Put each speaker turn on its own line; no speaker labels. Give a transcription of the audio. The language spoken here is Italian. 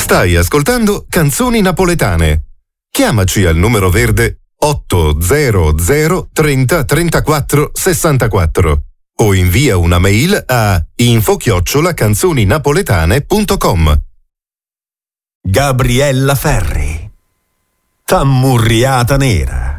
Stai ascoltando Canzoni Napoletane. Chiamaci al numero verde 800 30 34 64 o invia una mail a info@canzoninapoletane.com.
Gabriella Ferri, Tammurriata Nera.